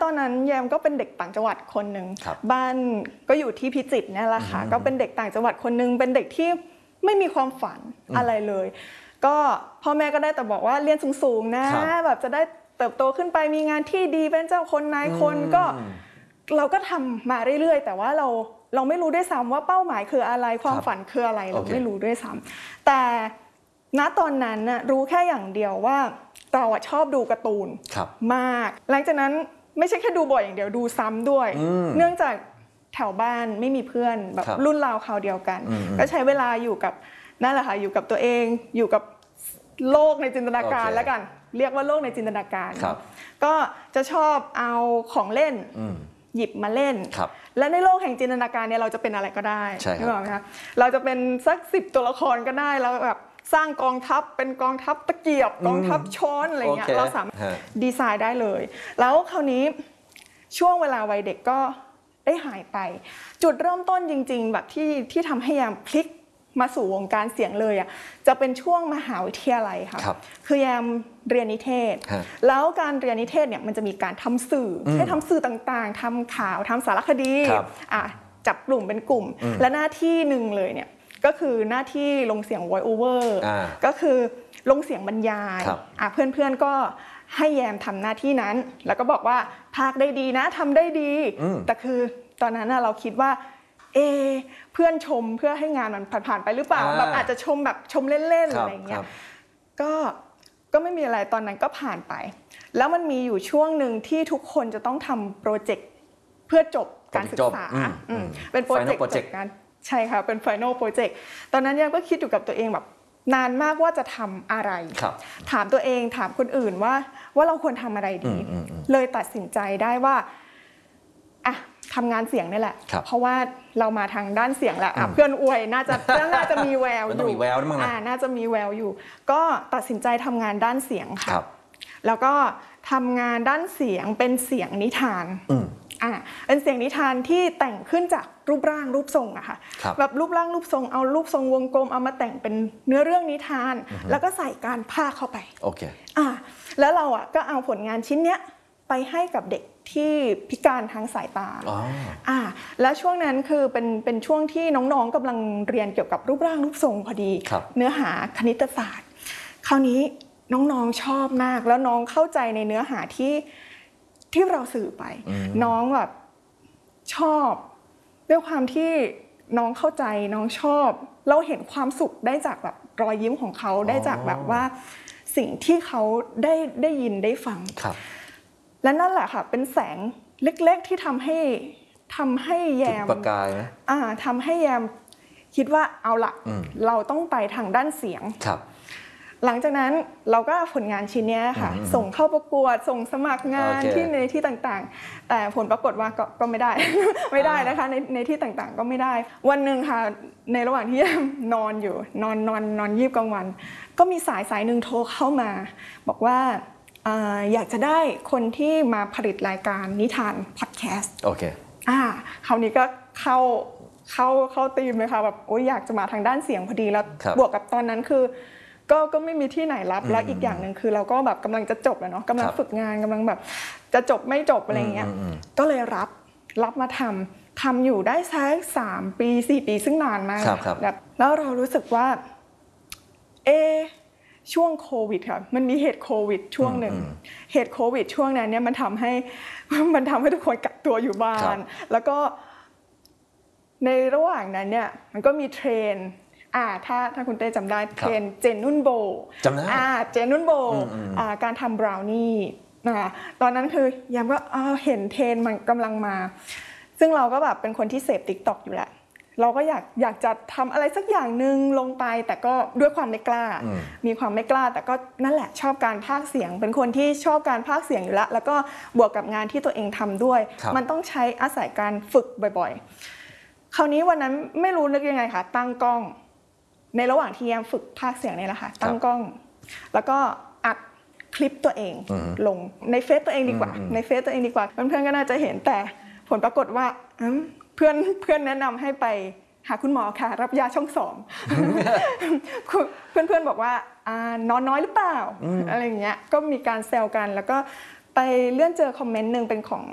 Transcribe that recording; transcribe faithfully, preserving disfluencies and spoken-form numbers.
ตอนนั้นแยมก็เป็นเด็กต่างจังหวัดคนหนึ่งบ้านก็อยู่ที่พิจิตรนี่แหละค่ะก็เป็นเด็กต่างจังหวัดคนหนึ่งเป็นเด็กที่ไม่มีความฝันอะไรเลยก็พ่อแม่ก็ได้แต่บอกว่าเรียนสูงๆนะแบบจะได้เติบโตขึ้นไปมีงานที่ดีเป็นเจ้าคนนายคนก็เราก็ทำมาเรื่อยๆแต่ว่าเราเราไม่รู้ด้วยซ้ำว่าเป้าหมายคืออะไรความฝันคืออะไรเราไม่รู้ด้วยซ้ำแต่ณตอนนั้นน่ะรู้แค่อย่างเดียวว่าเราชอบดูการ์ตูนมากหลังจากนั้นไม่ใช่แค่ดูบ่อยอย่างเดียวดูซ้ำด้วยเนื่องจากแถวบ้านไม่มีเพื่อนแบบรุ่นราวคราวเดียวกันก็ใช้เวลาอยู่กับนั่นแหละค่ะอยู่กับตัวเองอยู่กับโลกในจินตนาการแล้วกันเรียกว่าโลกในจินตนาการก็จะชอบเอาของเล่นหยิบมาเล่นและในโลกแห่งจินตนาการเนี่ยเราจะเป็นอะไรก็ได้ถูกไหมคะเราจะเป็นสักสิบตัวละครก็ได้เราแบบสร้างกองทัพเป็นกองทัพตะเกียบกองทัพช้อนอะไรเงี้ยเราสามารถดีไซน์ได้เลยแล้วคราวนี้ช่วงเวลาวัยเด็กก็ได้หายไปจุดเริ่มต้นจริงๆแบบที่ที่ทำให้แยมพลิกมาสู่วงการเสียงเลยอ่ะจะเป็นช่วงมหาวิทยาลัยค่ะคือแยมเรียนนิเทศแล้วการเรียนนิเทศเนี่ยมันจะมีการทำสื่อให้ทำสื่อต่างๆทำข่าวทำสารคดีอ่ะจับกลุ่มเป็นกลุ่มและหน้าที่หนึ่งเลยเนี่ยก็คือหน้าที่ลงเสียง voice over ก็คือลงเสียงบรรยายอ่ะเพื่อนๆก็ให้แยมทำหน้าที่นั้นแล้วก็บอกว่าพากได้ดีนะทำได้ดีแต่คือตอนนั้นเราคิดว่าเอเพื่อนชมเพื่อให้งานมันผ่านๆไปหรือเปล่าแบบอาจจะชมแบบชมเล่นๆอะไรเงี้ยก็ก็ไม่มีอะไรตอนนั้นก็ผ่านไปแล้วมันมีอยู่ช่วงหนึ่งที่ทุกคนจะต้องทำโปรเจกต์เพื่อจบการศึกษาเป็นโปรเจกต์จบการใช่ค่ะเป็น Final Project ตอนนั้นยังก็คิดอยู่กับตัวเองแบบนานมากว่าจะทำอะไรถามตัวเองถามคนอื่นว่าว่าเราควรทำอะไรดีเลยตัดสินใจได้ว่าอ่ะทำงานเสียงนี่แหละเพราะว่าเรามาทางด้านเสียงแหละเพื่อนอวยน่าจะน่าจะมีแววอยู่อ่าน่าจะมีแววอยู่ก็ตัดสินใจทำงานด้านเสียงค่ะแล้วก็ทำงานด้านเสียงเป็นเสียงนิทานอ่าเป็นเสียงนิทานที่แต่งขึ้นจากรูปร่างรูปทรงอะค่ะแบบรูปร่างรูปทรงเอารูปทรงวงกลมเอามาแต่งเป็นเนื้อเรื่องนิทานแล้วก็ใส่การพากย์เข้าไปโอเคอ่าแล้วเราอะก็เอาผลงานชิ้นเนี้ยไปให้กับเด็กที่พิการทางสายตาอ่าแล้วช่วงนั้นคือเป็นเป็นช่วงที่น้องๆกำลังเรียนเกี่ยวกับรูปร่างรูปทรงพอดีเนื้อหาคณิตศาสตร์คราวนี้น้องๆชอบมากแล้วน้องเข้าใจในเนื้อหาที่ที่เราสื่อไปน้องแบบชอบด้วยความที่น้องเข้าใจน้องชอบเราเห็นความสุขได้จากแบบรอยยิ้มของเขาได้จากแบบว่าสิ่งที่เขาได้ได้ยินได้ฟังและนั่นแหละค่ะเป็นแสงเล็กๆที่ทำให้ทำให้แยมประกายนะอ่าทำให้แยมคิดว่าเอาละเราต้องไปทางด้านเสียงหลังจากนั้นเราก็ผลงานชิ้นนี้ค่ะส่งเข้าประกวดส่งสมัครงานที่ในที่ต่างๆแต่ผลปรากฏว่าก็ก็ไม่ได้ไม่ได้นะคะในในที่ต่างๆก็ไม่ได้วันหนึ่งค่ะในระหว่างที่นอนอยู่นอนนอนนอนยีบกลางวันก็มีสายสายหนึ่งโทรเข้ามาบอกว่าอยากจะได้คนที่มาผลิตรายการนิทานพอดแคสต์โอเคอ่าคราวนี้ก็เข้าเข้าเข้าธีมเลยค่ะแบบโอ๊ยอยากจะมาทางด้านเสียงพอดีแล้วบวกกับตอนนั้นคือก็ก็ไม่มีที่ไหนรับแล้วอีกอย่างหนึ่งคือเราก็แบบกำลังจะจบแล้วเนาะกำลังฝึกงานกำลังแบบจะจบไม่จบอะไรเงี้ยก็เลยรับรับมาทำทำอยู่ได้สักสามปีสี่ปีซึ่งนานมากแบบแล้วเรารู้สึกว่าเอช่วงโควิดค่ะมันมีเหตุโควิดช่วงหนึ่งเหตุโควิดช่วงนั้นเนี่ยมันทำให้มันทำให้ทุกคนกักตัวอยู่บ้านแล้วก็ในระหว่างนั้นเนี่ยมันก็มีเทรนอ่าถ้าถ้าคุณเต้จำได้เทรนเจนนุ่นโบจำได้อ่าเจนนุ่นโบอ่าการทำบราวนี่อ่าตอนนั้นคือยามก็เห็นเทรนมันกำลังมาซึ่งเราก็แบบเป็นคนที่เสพ ติ๊กต็อก อยู่แหละเราก็อยากอยากจะทำอะไรสักอย่างหนึ่งลงไปแต่ก็ด้วยความไม่กล้ามีความไม่กล้าแต่ก็นั่นแหละชอบการพากย์เสียงเป็นคนที่ชอบการพากย์เสียงอยู่แล้วแล้วก็บวกกับงานที่ตัวเองทำด้วยมันต้องใช้อาศัยการฝึกบ่อยๆคราวนี้วันนั้นไม่รู้นึกยังไงค่ะตั้งกล้องในระหว่างที่แยมฝึกพากย์เสียงนี่แหละค่ะตั้งกล้องแล้วก็อัดคลิปตัวเองลงในเฟซตัวเองดีกว่าในเฟซตัวเองดีกว่าเพื่อนๆก็น่าจะเห็นแต่ผลปรากฏว่าเพื่อนเพื่อนแนะนำให้ไปหาคุณหมอค่ะรับยาช่องสองเพื่อนๆบอกว่านอนน้อยหรือเปล่าอะไรอย่างเงี้ยก็มีการแซวกันแล้วก็ไปเลื่อนเจอคอมเมนต์นึงเป็นของ